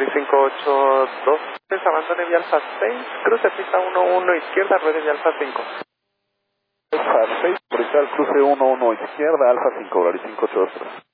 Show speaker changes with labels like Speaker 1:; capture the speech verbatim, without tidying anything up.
Speaker 1: Horario cinco ocho dos, abandone vía Alfa seis, cruce pista uno uno izquierda, ruede vía Alfa cinco.
Speaker 2: Alfa seis, por el cruce uno uno izquierda, Alfa cinco, Horario cinco ocho dos tres.